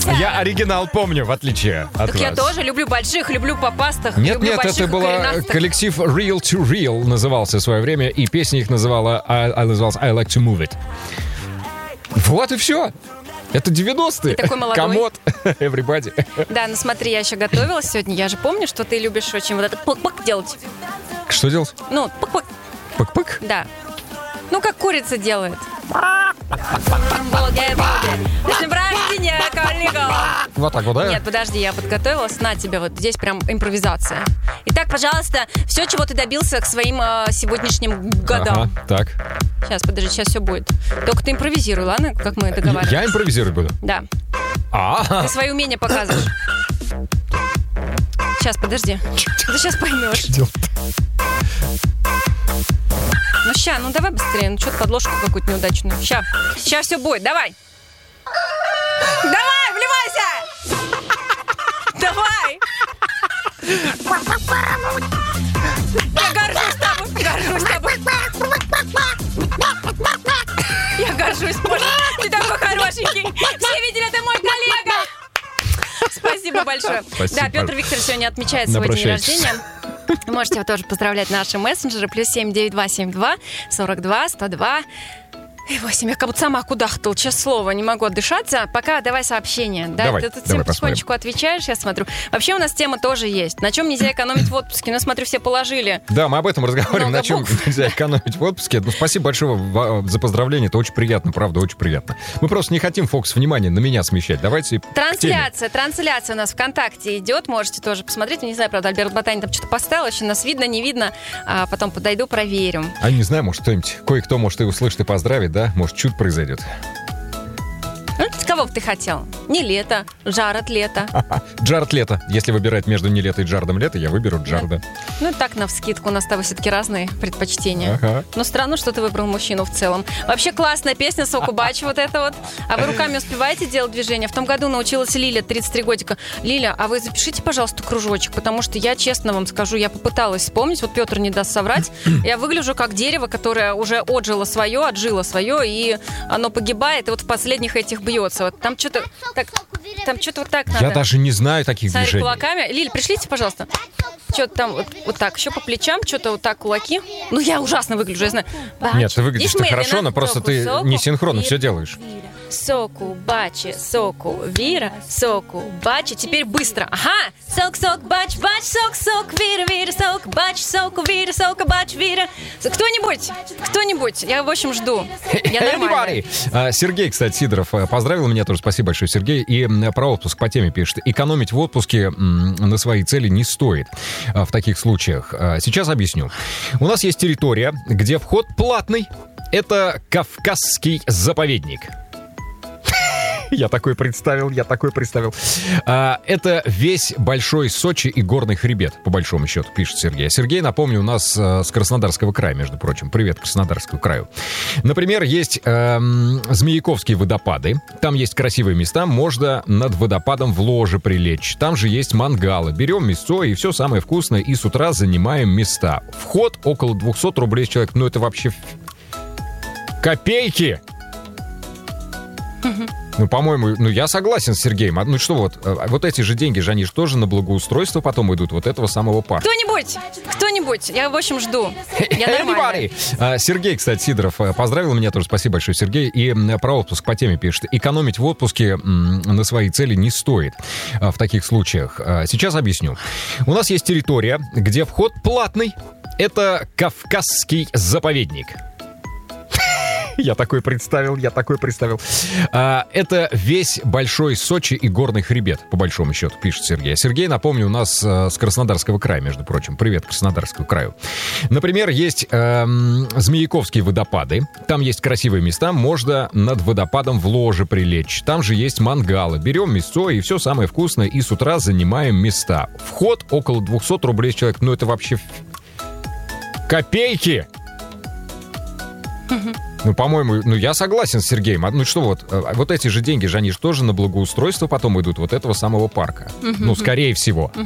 Я оригинал помню, в отличие от вас. Так я тоже люблю больших, люблю попастых. Нет, это был коллектив Real to Real, назывался в свое время, и песня их называлась I Like to Move It. Вот и все. Это 90-е. Ты такой молодой. Комод. Everybody. Да, ну смотри, я еще готовилась сегодня. Я же помню, что ты любишь очень вот это пык-пык делать. Что делать? Ну, пык-пык. Пык-пык? Да. Ну, как курица делает. Вот так вот, да? Нет, подожди, я подготовилась. На тебе, вот здесь прям импровизация. Итак, пожалуйста, все, чего ты добился к своим сегодняшним годам. Ага, так. Сейчас, подожди, сейчас все будет. Только ты импровизируй, ладно? Как мы договаривались. Я импровизировать буду? Да. Ты свои умения показываешь. Сейчас, подожди. Ты сейчас поймешь. Ну ща, ну давай быстрее. Ну что-то подложку какую-то неудачную. Ща все будет, давай. Давай, вливайся! Давай! Я горжусь тобой. Я горжусь, боже, ты такой хорошенький. Все видели, это мой коллега. Спасибо большое. Спасибо. Да, Петр Викторович сегодня отмечает свой день рождения. Можете его тоже поздравлять наши мессенджеры. +7 9272 42 102 и 8. Я как будто сама кудахтал, честное слово, не могу отдышаться. Пока давай сообщение. Да? Давай, ты всем потихонечку отвечаешь, я смотрю. Вообще у нас тема тоже есть. На чем нельзя экономить в отпуске? Ну, смотрю, все положили. Да, мы об этом разговариваем. На чем нельзя экономить в отпуске. Ну, спасибо большое за поздравление. Это очень приятно, правда, очень приятно. Мы просто не хотим фокус внимания на меня смещать. Давайте Трансляция у нас ВКонтакте идет. Можете тоже посмотреть. Не знаю, правда, Альберт Ботанин там что-то поставил. Еще нас видно, не видно. А потом подойду, проверим. А не знаю, может, кто-нибудь, кое-кто, может, и услышит и поздравит, да? Может, чудо произойдет. Кого бы ты хотел? Не лето, Джаред лето. Джаред лето. Если выбирать между не лето и Джаредом лето, я выберу Джареда. Ну, так, навскидку. У нас с тобой все-таки разные предпочтения. Ага. Но странно, что ты выбрал мужчину в целом. Вообще классная песня Сокубач, вот это вот. А вы руками успеваете делать движения? В том году научилась Лиля, 33 годика. Лиля, а вы запишите, пожалуйста, кружочек, потому что я, честно вам скажу, я попыталась вспомнить, вот Петр не даст соврать, я выгляжу как дерево, которое уже отжило свое, и оно погибает, и вот в последних этих бьется. Вот там что-то вот так надо. Я даже не знаю таких движений. движений. Кулаками. Лиль, пришлите, пожалуйста. Что-то там вот так, еще по плечам, что-то вот так, кулаки. Ну, я ужасно выгляжу, я знаю. Нет, ты выглядишь хорошо, но просто ты не синхронно все делаешь. Соку, бачи, соку, вира, соку, бачи. Теперь быстро. Ага! Сок, сок, бач, бач, сок, сок, вира, вира, сок, бач, соку, вира, сока, бач, вира. Кто-нибудь. Я, в общем, жду. Я нормально. Сергей, кстати, Сидоров поздравил меня тоже. Спасибо большое, Сергей. И про отпуск по теме пишет. Экономить в отпуске на свои цели не стоит в таких случаях. Сейчас объясню. У нас есть территория, где вход платный. Это Кавказский заповедник. Я такой представил. Это весь большой Сочи и горный хребет, по большому счету, пишет Сергей. Сергей, напомню, у нас с Краснодарского края, между прочим. Привет Краснодарскому краю. Например, есть Змеяковские водопады. Там есть красивые места. Можно над водопадом в ложе прилечь. Там же есть мангалы. Берем мясо и все самое вкусное. И с утра занимаем места. Вход около 200 рублей с человека. Ну, это вообще копейки. Ну, по-моему, я согласен с Сергеем. Ну что вот эти же деньги же, они же тоже на благоустройство потом идут вот этого самого парка. Кто-нибудь. Я, в общем, жду. Я нормально. Сергей, кстати, Сидоров поздравил меня тоже. Спасибо большое, Сергей. И про отпуск по теме пишет. Экономить в отпуске на свои цели не стоит в таких случаях. Сейчас объясню. У нас есть территория, где вход платный. Это Кавказский заповедник. Я такой представил. Это весь большой Сочи и горный хребет, по большому счету, пишет Сергей. Сергей, напомню, у нас с Краснодарского края, между прочим. Привет Краснодарскому краю. Например, есть Змеяковские водопады. Там есть красивые места. Можно над водопадом в ложе прилечь. Там же есть мангалы. Берем мясо и все самое вкусное. И с утра занимаем места. Вход около 200 рублей с человека. Ну, это вообще копейки. Ну, по-моему, я согласен с Сергеем. Ну что вот эти же деньги же, они же тоже на благоустройство потом идут вот этого самого парка. Ну, скорее всего.